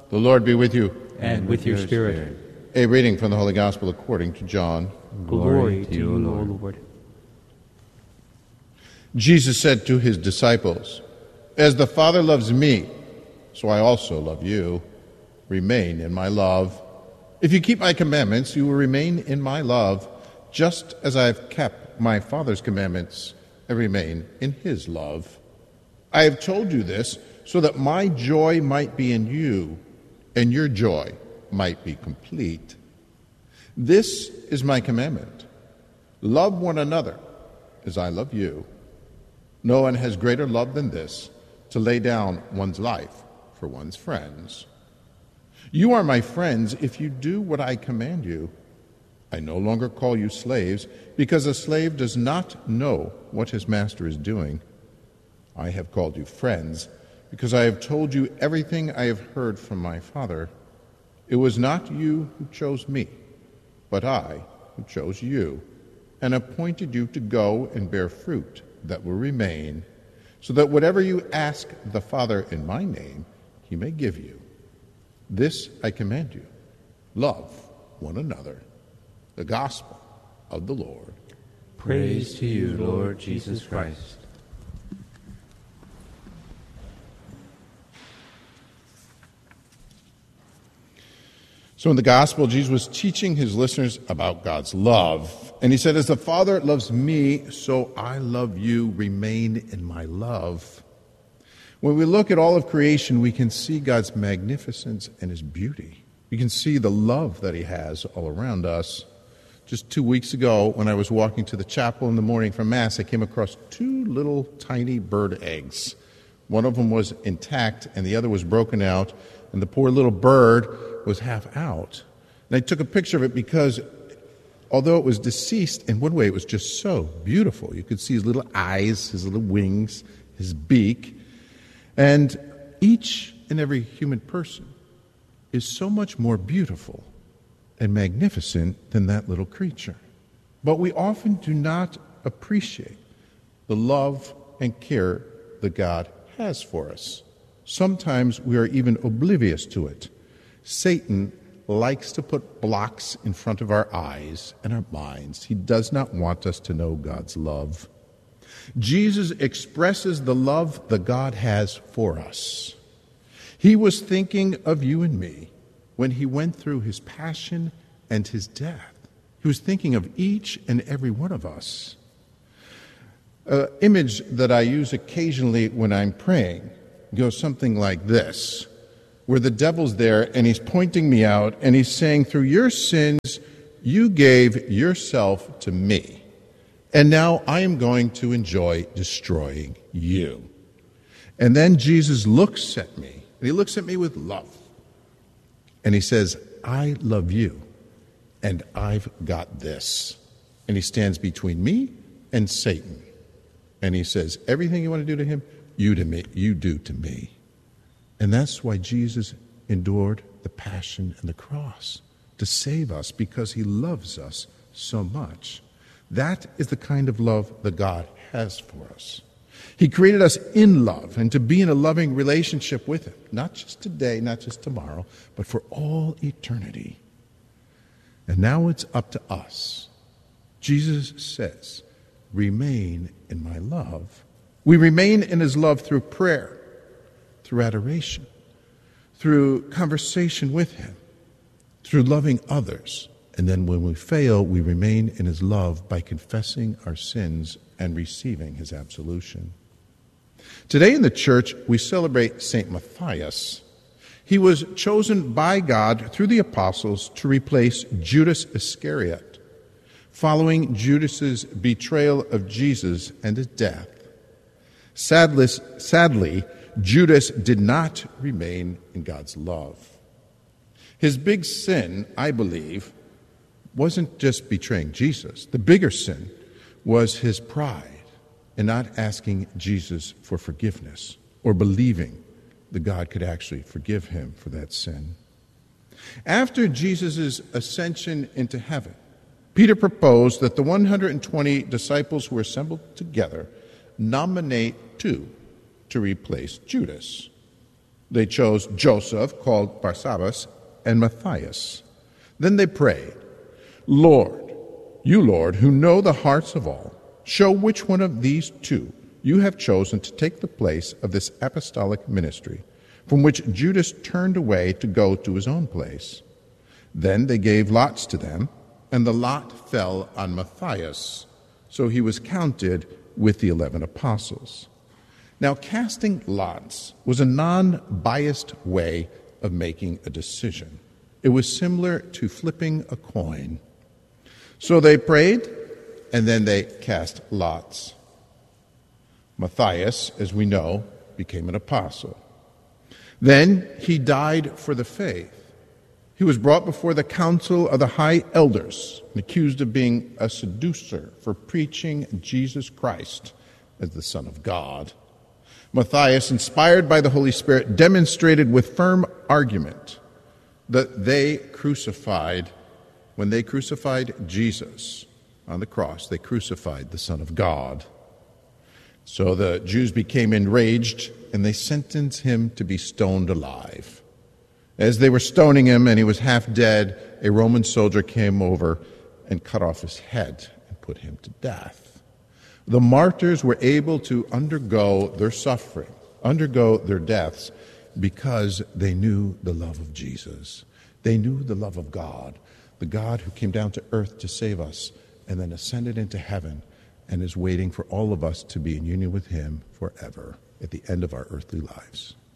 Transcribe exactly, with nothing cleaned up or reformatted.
The Lord be with you. And with your spirit. A reading from the Holy Gospel according to John. Glory to you, O Lord. Jesus said to his disciples, "As the Father loves me, so I also love you. Remain in my love. If you keep my commandments, you will remain in my love, just as I have kept my Father's commandments and remain in his love. I have told you this so that my joy might be in you, and your joy might be complete. This is my commandment. Love one another as I love you. No one has greater love than this, to lay down one's life for one's friends. You are my friends if you do what I command you. I no longer call you slaves, because a slave does not know what his master is doing. I have called you friends, because I have told you everything I have heard from my Father. It was not you who chose me, but I who chose you, and appointed you to go and bear fruit that will remain, so that whatever you ask the Father in my name, he may give you. This I command you, love one another." The Gospel of the Lord. Praise to you, Lord Jesus Christ. So in the Gospel, Jesus was teaching his listeners about God's love. And he said, "As the Father loves me, so I love you. Remain in my love." When we look at all of creation, we can see God's magnificence and his beauty. We can see the love that he has all around us. Just two weeks ago, when I was walking to the chapel in the morning for Mass, I came across two little tiny bird eggs. One of them was intact, and the other was broken out, and the poor little bird was half out. And I took a picture of it because, although it was deceased, in one way it was just so beautiful. You could see his little eyes, his little wings, his beak. And each and every human person is so much more beautiful and magnificent than that little creature. But we often do not appreciate the love and care that God has for us. Sometimes we are even oblivious to it. Satan likes to put blocks in front of our eyes and our minds. He does not want us to know God's love. Jesus expresses the love that God has for us. He was thinking of you and me when he went through his passion and his death. He was thinking of each and every one of us. An image that I use occasionally when I'm praying goes something like this, where the devil's there and he's pointing me out and he's saying, "Through your sins, you gave yourself to me. And now I am going to enjoy destroying you." And then Jesus looks at me, and he looks at me with love. And he says, "I love you, and I've got this." And he stands between me and Satan. And he says, "Everything you want to do to him, you to me, you do to me." And that's why Jesus endured the passion and the cross, to save us, because he loves us so much. That is the kind of love that God has for us. He created us in love and to be in a loving relationship with him, not just today, not just tomorrow, but for all eternity. And now it's up to us. Jesus says, "Remain in my love." We remain in his love through prayer, through adoration, through conversation with him, through loving others. And then when we fail, we remain in his love by confessing our sins and receiving his absolution. Today in the church, we celebrate Saint Matthias. He was chosen by God through the apostles to replace Judas Iscariot, following Judas's betrayal of Jesus and his death. Sadly, sadly, Judas did not remain in God's love. His big sin, I believe, wasn't just betraying Jesus. The bigger sin was his pride and not asking Jesus for forgiveness or believing that God could actually forgive him for that sin. After Jesus' ascension into heaven, Peter proposed that the one hundred twenty disciples who were assembled together nominate two to replace Judas. They chose Joseph, called Barsabbas, and Matthias. Then they prayed, Lord, you, Lord, who know the hearts of all, show which one of these two you have chosen to take the place of this apostolic ministry, from which Judas turned away to go to his own place. Then they gave lots to them, and the lot fell on Matthias, so he was counted with the eleven apostles. Now, casting lots was a non-biased way of making a decision. It was similar to flipping a coin. So they prayed, and then they cast lots. Matthias, as we know, became an apostle. Then he died for the faith. He was brought before the council of the high elders and accused of being a seducer for preaching Jesus Christ as the Son of God. Matthias, inspired by the Holy Spirit, demonstrated with firm argument that they crucified, when they crucified Jesus on the cross, they crucified the Son of God. So the Jews became enraged, and they sentenced him to be stoned alive. As they were stoning him and he was half dead, a Roman soldier came over and cut off his head and put him to death. The martyrs were able to undergo their suffering, undergo their deaths, because they knew the love of Jesus. They knew the love of God, the God who came down to earth to save us and then ascended into heaven and is waiting for all of us to be in union with him forever at the end of our earthly lives.